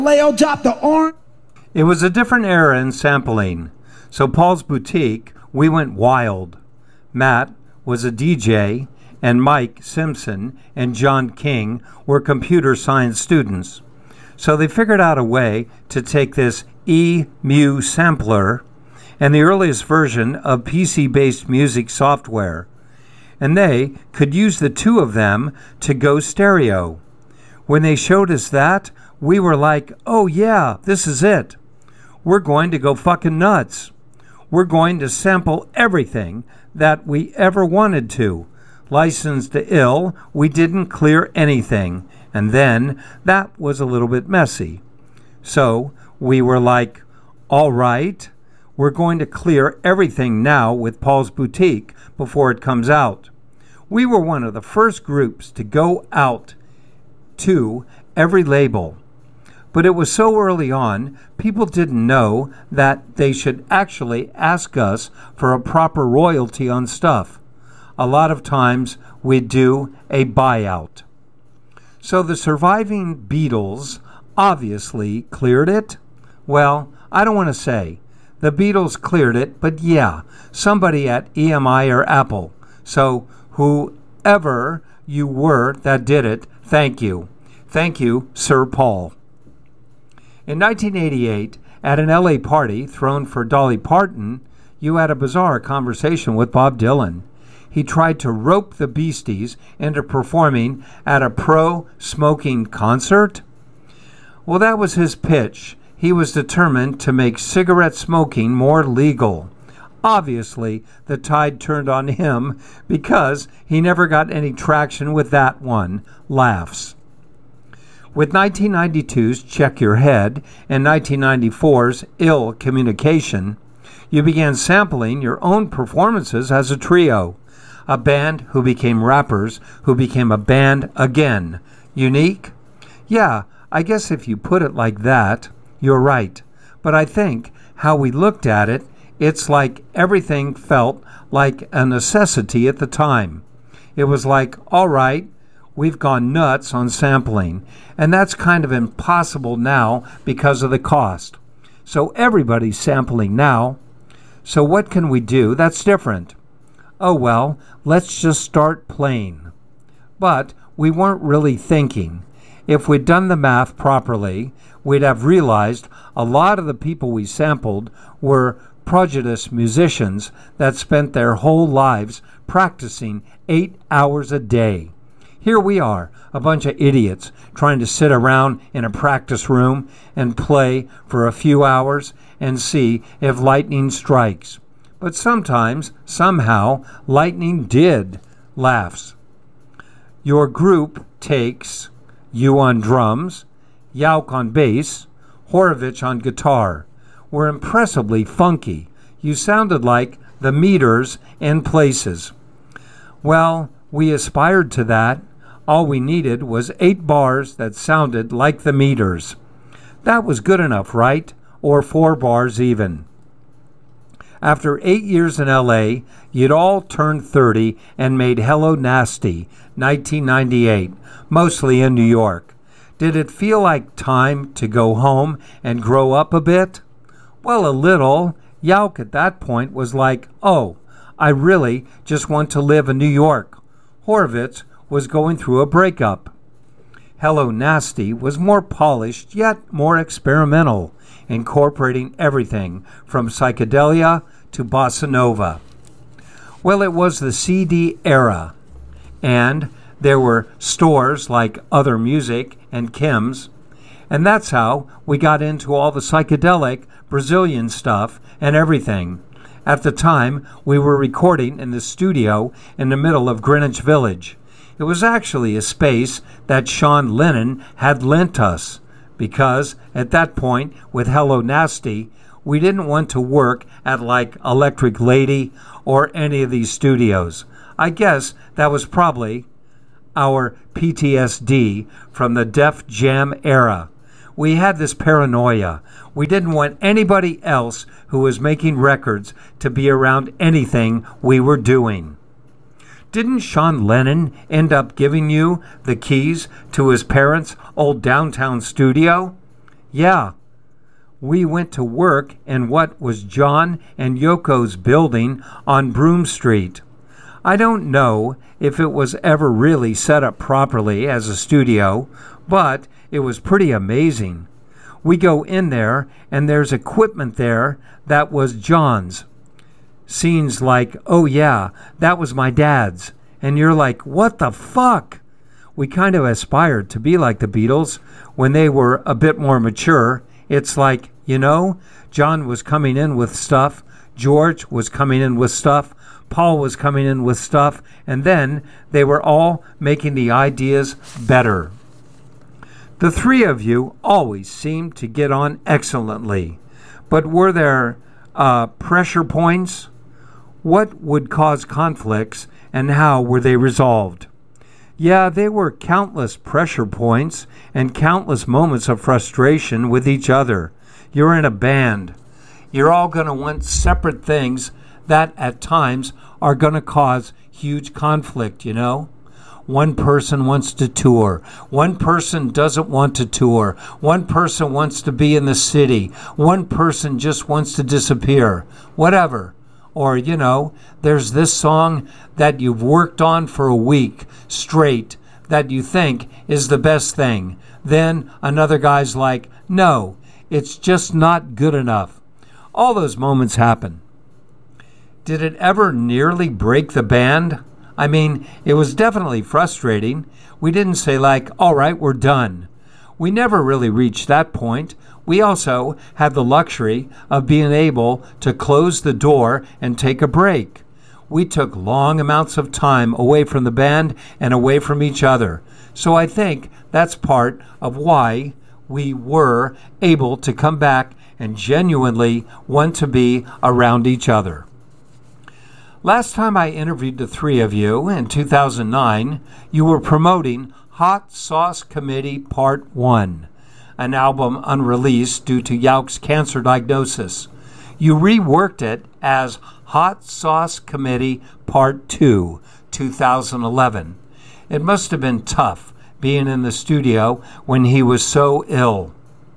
Leo dropped the orange. It was a different era in sampling, so Paul's Boutique, we went wild. Matt was a DJ, and Mike Simpson and John King were computer science students. So they figured out a way to take this EMU sampler and the earliest version of PC-based music software, and they could use the two of them to go stereo. When they showed us that, we were like, oh yeah, this is it. We're going to go fucking nuts. We're going to sample everything that we ever wanted to. Licensed to ill, we didn't clear anything, and then that was a little bit messy. So we were like, all right, we're going to clear everything now with Paul's Boutique before it comes out. We were one of the first groups to go out to every label. But it was so early on, people didn't know that they should actually ask us for a proper royalty on stuff. A lot of times, we'd do a buyout. So the surviving Beatles obviously cleared it? Well, I don't want to say. The Beatles cleared it, but yeah, somebody at EMI or Apple. So whoever you were that did it, thank you. Thank you, Sir Paul. In 1988, at an LA party thrown for Dolly Parton, you had a bizarre conversation with Bob Dylan. He tried to rope the Beasties into performing at a pro-smoking concert. Well, that was his pitch. He was determined to make cigarette smoking more legal. Obviously, the tide turned on him because he never got any traction with that one. Laughs. With 1992's Check Your Head and 1994's Ill Communication, you began sampling your own performances as a trio, a band who became rappers who became a band again. Unique? Yeah, I guess if you put it like that, you're right. But I think how we looked at it, it's like everything felt like a necessity at the time. It was like, all right, we've gone nuts on sampling, and that's kind of impossible now because of the cost. So everybody's sampling now. So what can we do that's different? Oh well, let's just start playing. But we weren't really thinking. If we'd done the math properly, we'd have realized a lot of the people we sampled were prodigious musicians that spent their whole lives practicing 8 hours a day. Here we are, a bunch of idiots trying to sit around in a practice room and play for a few hours and see if lightning strikes. But sometimes, somehow, lightning did. Laughs. Your group takes you on drums, Yauk on bass, Horovich on guitar. Were impressively funky. You sounded like the Meters in places. Well, we aspired to that. All we needed was 8 bars that sounded like the Meters. That was good enough, right? Or 4 bars even. After 8 years in LA, you'd all turned 30 and made Hello Nasty, 1998, mostly in New York. Did it feel like time to go home and grow up a bit? Well, a little. Yauk at that point was like, oh, I really just want to live in New York. Horovitz was going through a breakup. Hello Nasty was more polished yet more experimental, incorporating everything from psychedelia to bossa nova. Well, it was the CD era, and there were stores like Other Music and Kim's, and that's how we got into all the psychedelic Brazilian stuff and everything. At the time, we were recording in the studio in the middle of Greenwich Village. It was actually a space that Sean Lennon had lent us, because at that point, with Hello Nasty, we didn't want to work at like Electric Lady or any of these studios. I guess that was probably our PTSD from the Def Jam era. We had this paranoia. We didn't want anybody else who was making records to be around anything we were doing. Didn't Sean Lennon end up giving you the keys to his parents' old downtown studio? Yeah, we went to work in what was John and Yoko's building on Broome Street. I don't know if it was ever really set up properly as a studio, but it was pretty amazing. We go in there, and there's equipment there that was John's. Scenes like, oh yeah, that was my dad's. And you're like, what the fuck? We kind of aspired to be like the Beatles when they were a bit more mature. It's like, John was coming in with stuff, George was coming in with stuff, Paul was coming in with stuff, and then they were all making the ideas better. The three of you always seemed to get on excellently, but were there pressure points? What would cause conflicts, and how were they resolved? Yeah, there were countless pressure points and countless moments of frustration with each other. You're in a band. You're all going to want separate things that at times are going to cause huge conflict, One person wants to tour. One person doesn't want to tour. One person wants to be in the city. One person just wants to disappear. Whatever. Or, there's this song that you've worked on for a week straight that you think is the best thing. Then another guy's like, no, it's just not good enough. All those moments happen. Did it ever nearly break the band? I mean, it was definitely frustrating. We didn't say all right, we're done. We never really reached that point. We also had the luxury of being able to close the door and take a break. We took long amounts of time away from the band and away from each other. So I think that's part of why we were able to come back and genuinely want to be around each other. Last time I interviewed the three of you, in 2009, you were promoting Hot Sauce Committee Part 1, an album unreleased due to Yauk's cancer diagnosis. You reworked it as Hot Sauce Committee Part 2, 2011. It must have been tough being in the studio when he was so ill.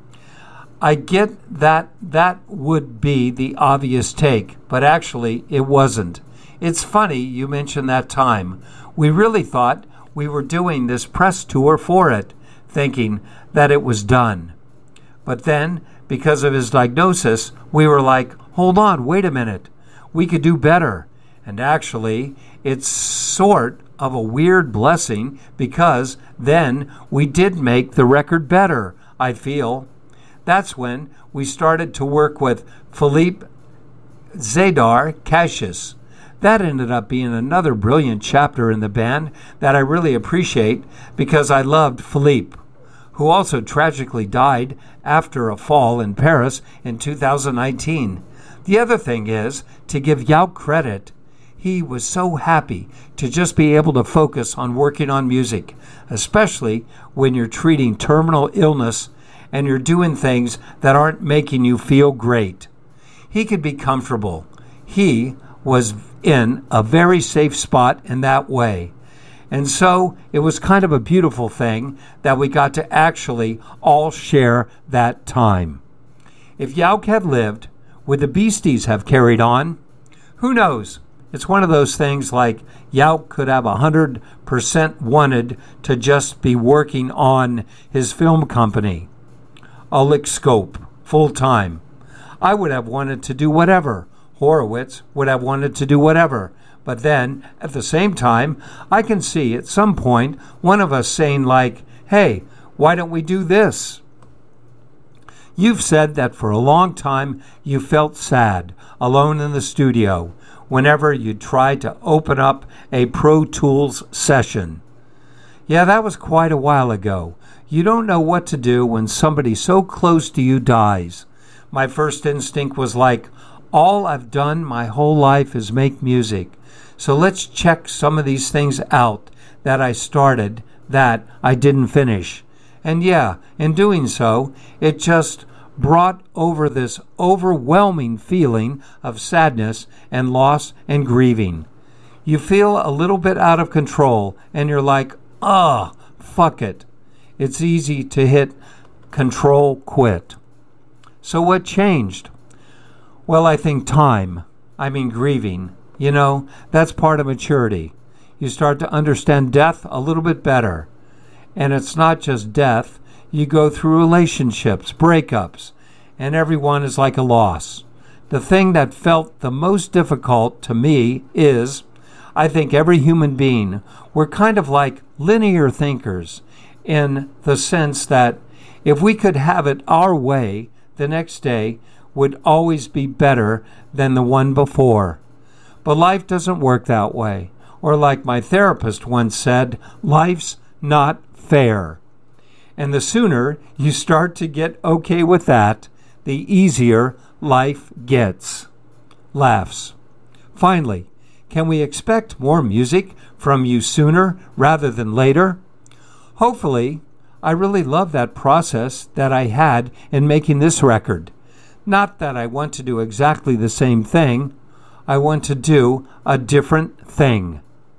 I get that would be the obvious take, but actually it wasn't. It's funny you mentioned that time. We really thought we were doing this press tour for it, thinking that it was done. But then, because of his diagnosis, we were like, hold on, wait a minute. We could do better. And actually, it's sort of a weird blessing because then we did make the record better, I feel. That's when we started to work with Philippe Zadar Cassius. That ended up being another brilliant chapter in the band that I really appreciate because I loved Philippe, who also tragically died after a fall in Paris in 2019. The other thing is, to give Yauk credit, he was so happy to just be able to focus on working on music, especially when you're treating terminal illness and you're doing things that aren't making you feel great. He could be comfortable. He was in a very safe spot in that way. And so it was kind of a beautiful thing that we got to actually all share that time. If Yauk had lived, would the Beasties have carried on? Who knows? It's one of those things like Yauk could have 100% wanted to just be working on his film company, Ulick Scope, full time. I would have wanted to do whatever. Horowitz would have wanted to do whatever. But then, at the same time, I can see at some point one of us saying hey, why don't we do this? You've said that for a long time you felt sad, alone in the studio, whenever you tried to open up a Pro Tools session. Yeah, that was quite a while ago. You don't know what to do when somebody so close to you dies. My first instinct was all I've done my whole life is make music. So let's check some of these things out that I started that I didn't finish. And yeah, in doing so, it just brought over this overwhelming feeling of sadness and loss and grieving. You feel a little bit out of control and you're like, fuck it. It's easy to hit control quit. So what changed? Well, I think time. I mean grieving. You know, that's part of maturity. You start to understand death a little bit better. And it's not just death. You go through relationships, breakups, and everyone is like a loss. The thing that felt the most difficult to me is, I think every human being, we're kind of like linear thinkers in the sense that if we could have it our way, the next day would always be better than the one before. But life doesn't work that way. Or like my therapist once said, life's not fair. And the sooner you start to get okay with that, the easier life gets. Laughs. Finally, can we expect more music from you sooner rather than later? Hopefully. I really love that process that I had in making this record. Not that I want to do exactly the same thing. I want to do a different thing.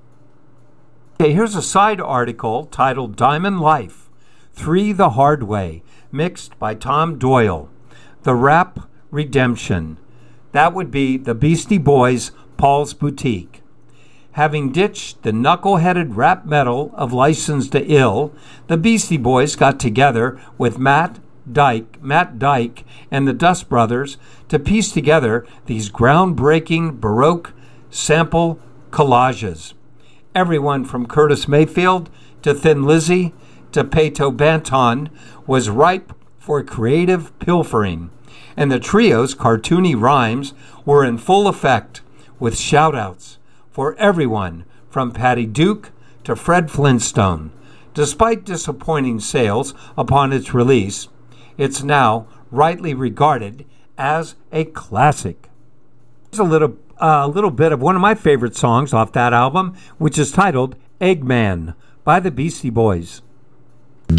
Okay, here's a side article titled Diamond Life, 3 the Hard Way, mixed by Tom Doyle. The Rap Redemption. That would be the Beastie Boys' Paul's Boutique. Having ditched the knuckle-headed rap metal of Licensed to Ill, the Beastie Boys got together with Matt Dike, and the Dust Brothers to piece together these groundbreaking Baroque sample collages. Everyone from Curtis Mayfield to Thin Lizzy to Pato Banton was ripe for creative pilfering, and the trio's cartoony rhymes were in full effect, with shout-outs for everyone from Patty Duke to Fred Flintstone. Despite disappointing sales upon its release, it's now rightly regarded as a classic. Here's a little bit of one of my favorite songs off that album, which is titled Eggman by the Beastie Boys.